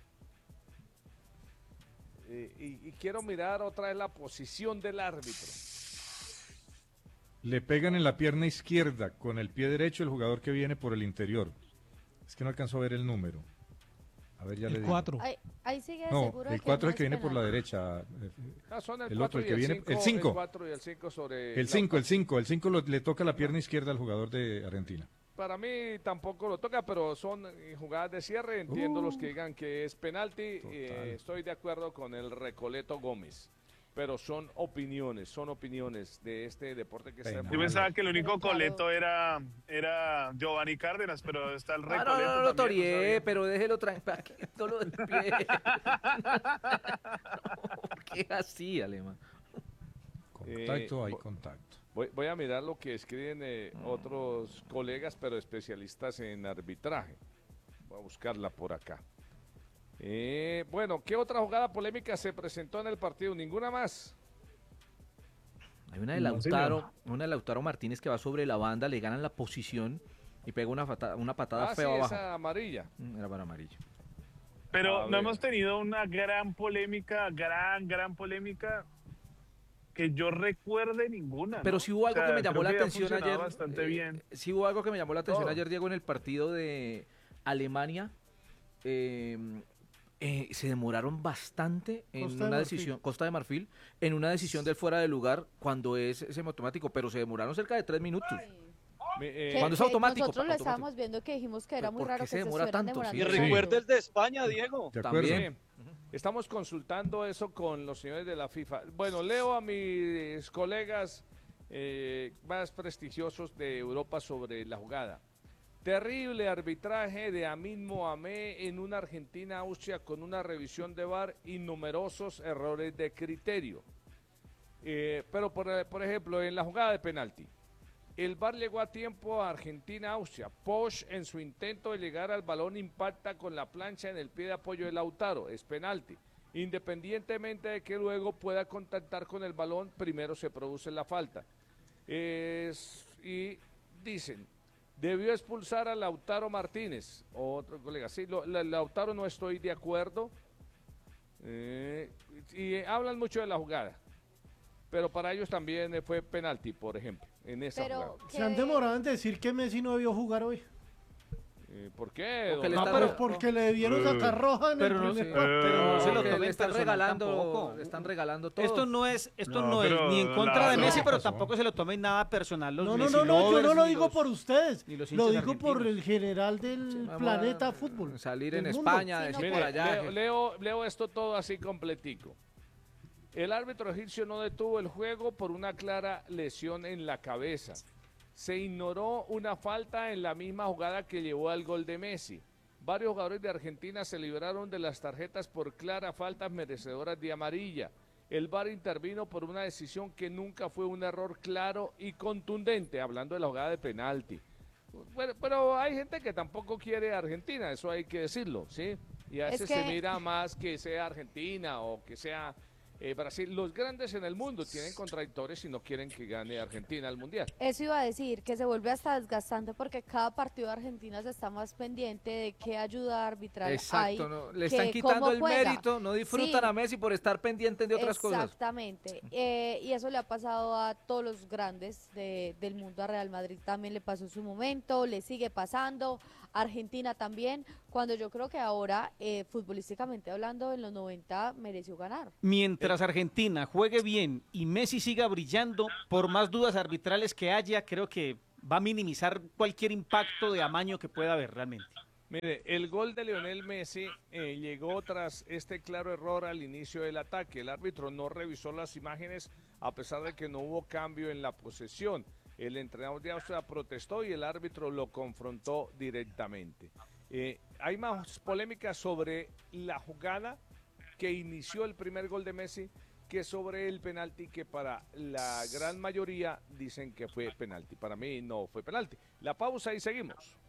Eh, y, y quiero mirar otra vez la posición del árbitro. Le pegan en la pierna izquierda con el pie derecho el jugador que viene por el interior. Es que no alcanzó a ver el número. A ver, ya le El digo. cuatro. Ahí, ahí sigue No, seguro de el cuatro no es el que viene por la penal. derecha. eh, Ah, son el, El cuatro otro, el y que viene- cinco, el cinco. El cuatro y el cinco sobre... El la- cinco, el cinco, el cinco le toca la pierna izquierda al jugador de Argentina. Para mí tampoco lo toca, pero son eh, jugadas de cierre. Entiendo Uh. los que digan que es penalti. eh, estoy de acuerdo con el Recoleto Gómez. Pero son opiniones, son opiniones de este deporte que está... Yo pensaba que el único coleto era, era Giovanni Cárdenas, pero está el Ah, Recoleto no, no, no lo también, no toreé, sabía. pero déjelo tranquilo. No lo despie. ¿Qué así, Alemán? Contacto, hay vo- contacto. Voy, voy a mirar lo que escriben eh, otros colegas, pero especialistas en arbitraje. Voy a buscarla por acá. Eh, bueno, ¿qué otra jugada polémica se presentó en el partido? ¿Ninguna más? Hay una de No, Lautaro, una de Lautaro Martínez que va sobre la banda, le ganan la posición y pega una, fata- una patada Ah, sí, fea abajo. esa amarilla. Mm, Era para amarillo. Pero A no ver. hemos tenido una gran polémica, gran, gran polémica que yo recuerde ninguna. Pero ¿no? sí hubo algo O sea, que me llamó creo la que ha atención funcionado ayer. bastante eh, bien. Sí hubo algo que me llamó la atención Todo. ayer, Diego, en el partido de Alemania. Eh, eh, se demoraron bastante en Costa de una Marfil. decisión, Costa de Marfil, en una decisión del fuera de lugar cuando es semiautomático, pero se demoraron cerca de tres minutos. Me- eh, Que- Cuando es que automático, Nosotros lo automático. estábamos viendo que dijimos que era ¿Pero muy por raro qué que se se demora estuvieran tanto? demorando Sí. Y tanto. recuerda el de España, Diego. De acuerdo. También. Estamos consultando eso con los señores de la FIFA. Bueno, leo a mis colegas eh, más prestigiosos de Europa sobre la jugada. Terrible arbitraje de Amin Mohamed en una Argentina-Austria con una revisión de V A R y numerosos errores de criterio. Eh, pero, por, por ejemplo, en la jugada de penalti, el V A R llegó a tiempo a Argentina-Austria. Posch, en su intento de llegar al balón, impacta con la plancha en el pie de apoyo de Lautaro. Es penalti. Independientemente de que luego pueda contactar con el balón, primero se produce la falta. Es- y dicen, debió expulsar a Lautaro Martínez. Otro colega, sí, lo- la- Lautaro no estoy de acuerdo. Eh, y hablan mucho de la jugada. Pero para ellos también eh, fue penalti, por ejemplo, en esa Pero jugada. Se han demorado en decir que Messi no debió jugar hoy. Eh, ¿Por qué? Porque le don- Ah, está- pero porque le debieron sacar roja en Pero el no, primer sí, partido. pero no se lo que tomen le están personal regalando, tampoco. le están regalando todo. Esto no es, esto No, no, es pero ni en contra la- de no, Messi, pero pasó. tampoco se lo tomen nada personal los No, no, Messi no, no, yo lovers, no lo ni digo los- por ustedes, ni los lo hinchas digo por argentinos. el general del vamos planeta a fútbol. salir del en mundo. España, Sí, no, decir Mire, por allá. leo, leo, leo esto todo así completico. El árbitro egipcio no detuvo el juego por una clara lesión en la cabeza. Se ignoró una falta en la misma jugada que llevó al gol de Messi. Varios jugadores de Argentina se libraron de las tarjetas por claras faltas merecedoras de amarilla. El V A R intervino por una decisión que nunca fue un error claro y contundente, hablando de la jugada de penalti. Bueno, pero hay gente que tampoco quiere a Argentina, eso hay que decirlo, ¿sí? Y a Es veces se que- mira más que sea Argentina o que sea eh, Brasil. Los grandes en el mundo tienen contradictores y no quieren que gane Argentina al Mundial. Eso iba a decir, que se vuelve hasta desgastante porque cada partido de Argentina se está más pendiente de qué ayuda arbitral hay. Exacto, no, le que están quitando cómo el juega. mérito, no disfrutan Sí. a Messi por estar pendientes de otras cosas. Exactamente, eh, y eso le ha pasado a todos los grandes de- del mundo. A Real Madrid también le pasó en su momento, le sigue pasando, Argentina también, cuando yo creo que ahora, eh, futbolísticamente hablando, en los noventa mereció ganar. Mientras Argentina juegue bien y Messi siga brillando, por más dudas arbitrales que haya, creo que va a minimizar cualquier impacto de amaño que pueda haber realmente. Mire, el gol de Lionel Messi eh, llegó tras este claro error al inicio del ataque. El árbitro no revisó las imágenes a pesar de que no hubo cambio en la posesión. El entrenador de Austria protestó y el árbitro lo confrontó directamente. Eh, hay más polémica sobre la jugada que inició el primer gol de Messi que sobre el penalti, que para la gran mayoría dicen que fue penalti. Para mí no fue penalti. La pausa y seguimos.